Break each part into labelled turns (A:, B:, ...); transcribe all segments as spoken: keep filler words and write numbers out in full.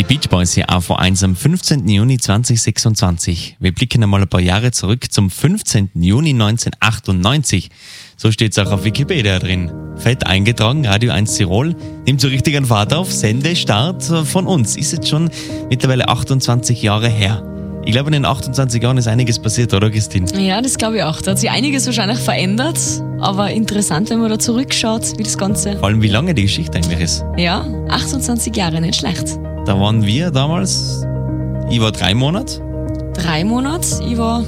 A: Die Beach Boys hier auf V eins am fünfzehnten Juni zweitausendsechsundzwanzig. Wir blicken einmal ein paar Jahre zurück zum fünfzehnten Juni neunzehnhundertachtundneunzig. So steht es auch auf Wikipedia drin. Fett eingetragen, Radio eins Tirol nimmt so richtig einen Fahrt auf. Sendestart von uns. Ist jetzt schon mittlerweile achtundzwanzig Jahre her. Ich glaube, in den achtundzwanzig Jahren ist einiges passiert, oder Christine?
B: Ja, das glaube ich auch. Da hat sich einiges wahrscheinlich verändert. Aber interessant, wenn man da zurückschaut, wie das Ganze...
A: Vor allem, wie lange die Geschichte eigentlich ist.
B: Ja, achtundzwanzig Jahre, nicht schlecht.
A: Da waren wir damals, ich war drei Monate.
B: Drei Monate, ich war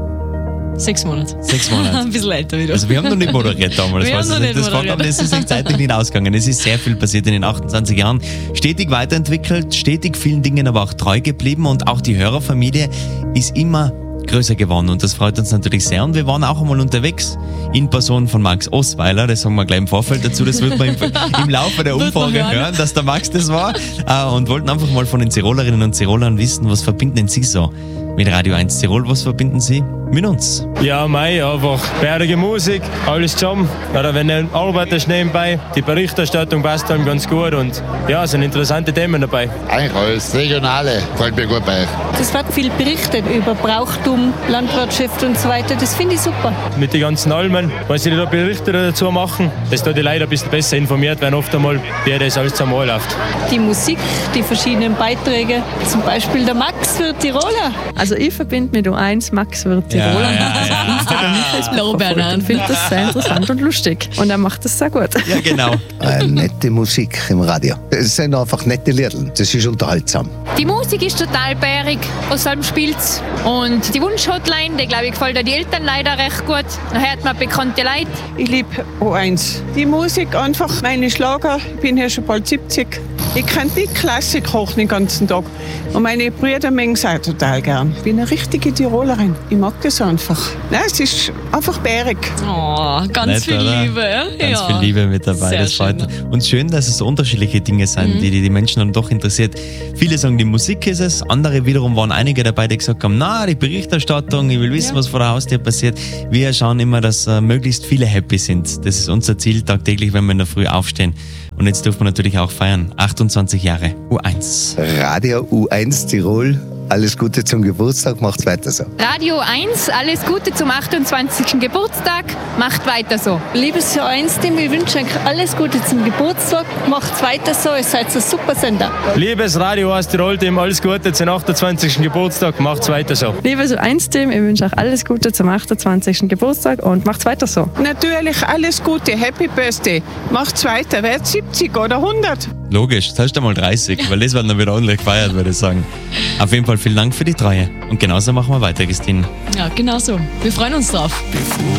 B: sechs Monate.
A: Sechs Monate.
B: Ein bisschen älter wieder.
A: Also wir haben noch nicht moderiert damals.
B: Wir haben noch nicht
A: das
B: moderiert.
A: Aber das ist sich zeitlich nicht ausgegangen. Es ist sehr viel passiert in den achtundzwanzig Jahren. Stetig weiterentwickelt, stetig vielen Dingen aber auch treu geblieben und auch die Hörerfamilie ist immer größer geworden und das freut uns natürlich sehr. Und wir waren auch einmal unterwegs in Person von Max Osweiler, das sagen wir gleich im Vorfeld dazu, das wird man im, im Laufe der Umfrage hören, dass der Max das war, und wollten einfach mal von den Tirolerinnen und Tirolern wissen, was verbinden denn Sie so mit Radio eins Tirol, was verbinden Sie mit uns?
C: Ja, mei, einfach bärige Musik, alles zusammen. Oder wenn du arbeitest nebenbei, die Berichterstattung passt dann ganz gut und ja, es sind interessante Themen dabei.
D: Eigentlich alles, Regionale, gefällt mir gut bei euch.
E: Es wird viel berichtet über Brauchtum, Landwirtschaft und so weiter, das finde ich super.
C: Mit den ganzen Almen, wenn sie da Berichte dazu machen, dass da die Leute ein bisschen besser informiert werden, oft einmal, wie das alles zusammen läuft.
E: Die Musik, die verschiedenen Beiträge, zum Beispiel der Max wird Tiroler.
F: Also ich verbinde mit U eins Max wird Tiroler.
A: Ja, ja, ja.
F: Instagram und Facebook verfolgt und finde das sehr interessant und lustig. Und er macht das sehr gut.
A: Ja, genau.
G: Eine nette Musik im Radio. Es sind einfach nette Lieder. Das ist unterhaltsam.
H: Die Musik ist total bärig, aus allem spielt's. Und die Wunsch-Hotline, die glaube ich gefällt auch die Eltern leider recht gut. Da hört man bekannte Leute.
I: Ich liebe U eins. Die Musik einfach, meine Schlager. Ich bin ja schon bald siebzig. Ich kann die Klassik kochen den ganzen Tag. Und meine Brüder mögen es auch total gern. Ich bin eine richtige Tirolerin. Ich mag das einfach. Nein, es ist einfach bärig.
B: Oh, ganz
A: Nett,
B: viel
A: oder?
B: Liebe.
A: Ganz
B: ja.
A: viel Liebe mit dabei,
B: Sehr
A: das freut
B: schön.
A: mich. Und schön, dass es so unterschiedliche Dinge sind,
B: Mhm.
A: die, die die Menschen dann doch interessiert. Viele sagen, die Musik ist es, andere wiederum waren einige dabei, die gesagt haben, na, die Berichterstattung, ich will wissen,
B: Ja.
A: was vor der Haustür passiert. Wir schauen immer, dass äh, möglichst viele happy sind. Das ist unser Ziel tagtäglich, wenn wir in der Früh aufstehen. Und jetzt dürfen wir natürlich auch feiern. achtundzwanzig Jahre U eins.
G: Radio U eins Tirol, alles Gute zum Geburtstag, macht's weiter so.
H: Radio eins, alles Gute zum achtundzwanzigsten Geburtstag. Macht weiter so.
E: Liebes U eins-Team, ich wünsche euch alles Gute zum Geburtstag. Macht's weiter so, ihr seid ein super Sender.
C: Liebes Radio eins Tirol-Team, alles Gute zum achtundzwanzigsten Geburtstag, macht's weiter so.
F: Liebes U eins-Team, ich wünsche euch alles Gute zum achtundzwanzigsten Geburtstag und macht's weiter so.
I: Natürlich alles Gute, Happy Birthday. Macht's weiter, werdet siebzig oder hundert.
A: Logisch, das heißt einmal dreißig, weil das wird dann wieder ordentlich gefeiert, würde ich sagen. Auf jeden Fall vielen Dank für die Treue. Und genauso machen wir weiter, Christine.
B: Ja, genau so. Wir freuen uns drauf.
J: Bevor